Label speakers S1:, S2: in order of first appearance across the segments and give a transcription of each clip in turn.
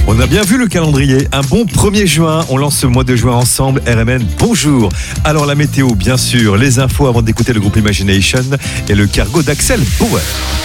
S1: On a bien vu le calendrier. Un bon 1er juin. On lance ce mois de juin ensemble. RMN, bonjour. Alors la météo, bien sûr. Les infos avant d'écouter le groupe Imagination et le cargo d'Axel Power.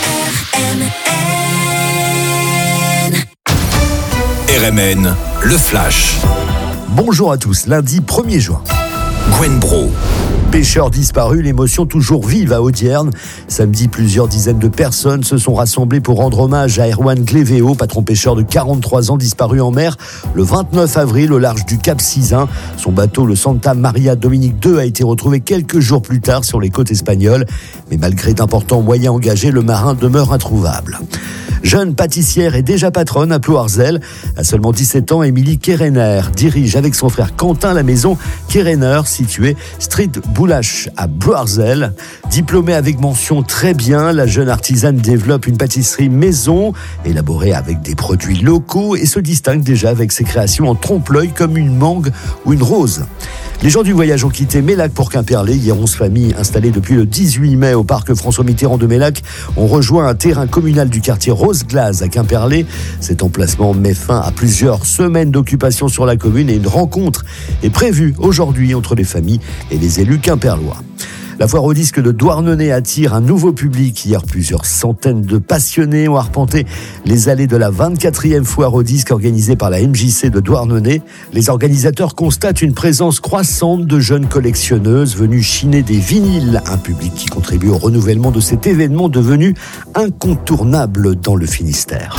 S2: RMN, le flash.
S3: Bonjour à tous, lundi 1er juin.
S2: Gwen Bro.
S3: Pêcheurs disparus, l'émotion toujours vive à Audierne. Samedi, plusieurs dizaines de personnes se sont rassemblées pour rendre hommage à Erwan Glévéo, patron pêcheur de 43 ans disparu en mer le 29 avril au large du Cap Sizun. Son bateau, le Santa Maria Dominique II, a été retrouvé quelques jours plus tard sur les côtes espagnoles. Mais malgré d'importants moyens engagés, le marin demeure introuvable. Jeune pâtissière et déjà patronne à Ploarzel. À seulement 17 ans, Émilie Kerener dirige avec son frère Quentin la maison Kerener, située Street Boulache à Ploarzel. Diplômée avec mention très bien, la jeune artisane développe une pâtisserie maison, élaborée avec des produits locaux et se distingue déjà avec ses créations en trompe-l'œil comme une mangue ou une rose. Les gens du voyage ont quitté Mélac pour Quimperlé. Hier, 11 familles installées depuis le 18 mai au parc François Mitterrand de Mélac ont rejoint un terrain communal du quartier Rose-Glace à Quimperlé. Cet emplacement met fin à plusieurs semaines d'occupation sur la commune et une rencontre est prévue aujourd'hui entre les familles et les élus quimperlois. La foire au disque de Douarnenez attire un nouveau public. Hier, plusieurs centaines de passionnés ont arpenté les allées de la 24e foire au disque organisée par la MJC de Douarnenez. Les organisateurs constatent une présence croissante de jeunes collectionneuses venues chiner des vinyles. Un public qui contribue au renouvellement de cet événement devenu incontournable dans le Finistère.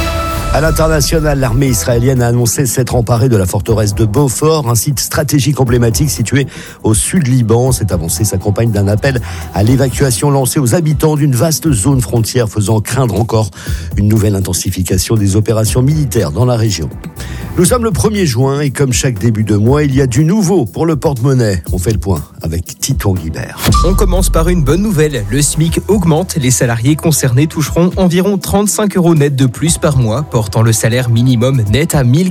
S3: À l'international, l'armée israélienne a annoncé s'être emparée de la forteresse de Beaufort, un site stratégique emblématique situé au sud Liban. Cette avancée s'accompagne d'un appel à l'évacuation lancé aux habitants d'une vaste zone frontière, faisant craindre encore une nouvelle intensification des opérations militaires dans la région. Nous sommes le 1er juin et comme chaque début de mois, il y a du nouveau pour le porte-monnaie. On fait le point avec Titouan Guibert.
S4: On commence par une bonne nouvelle. Le SMIC augmente. Les salariés concernés toucheront environ 35 € net de plus par mois, portant le salaire minimum net à 1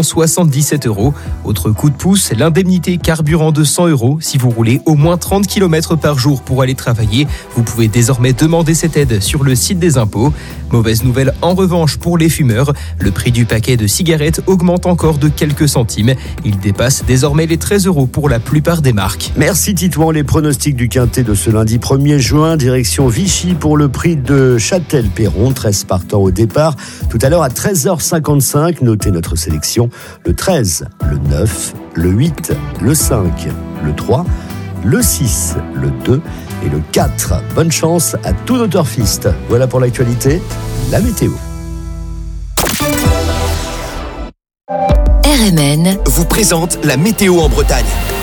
S4: 477 €. Autre coup de pouce, l'indemnité carburant de 100 € si vous roulez au moins 30 km par jour pour aller travailler. Vous pouvez désormais demander cette aide sur le site des impôts. Mauvaise nouvelle en revanche pour les fumeurs. Le prix du paquet de cigarettes augmente encore de quelques centimes. Il dépasse désormais les 13 € pour la plupart des marques.
S3: Merci Titouan. Les pronostics du quintet de ce lundi 1er juin, direction Vichy pour le prix de Châtel-Perron, 13 partants au départ. Tout à l'heure à 13h55, notez notre sélection, le 13, le 9, le 8, le 5, le 3, le 6, le 2 et le 4. Bonne chance à tous nos turfistes. Voilà pour l'actualité, la météo.
S2: RMN vous présente la météo en Bretagne.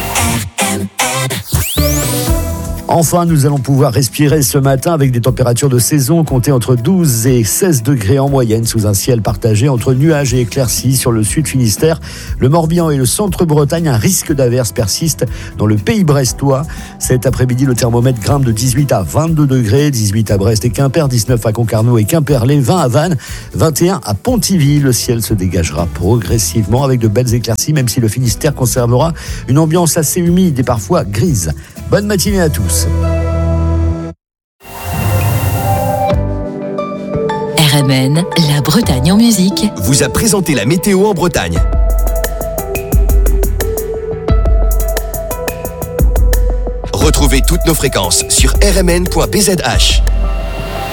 S3: Enfin, nous allons pouvoir respirer ce matin avec des températures de saison comptées entre 12 et 16 degrés en moyenne sous un ciel partagé entre nuages et éclaircies sur le sud Finistère, le Morbihan et le centre-Bretagne. Un risque d'averse persiste dans le pays brestois. Cet après-midi, le thermomètre grimpe de 18 à 22 degrés, 18 à Brest et Quimper, 19 à Concarneau et Quimperlé, 20 à Vannes, 21 à Pontivy. Le ciel se dégagera progressivement avec de belles éclaircies, même si le Finistère conservera une ambiance assez humide et parfois grise. Bonne matinée à tous.
S5: RMN, la Bretagne en musique,
S2: vous a présenté la météo en Bretagne. Retrouvez toutes nos fréquences sur rmn.bzh.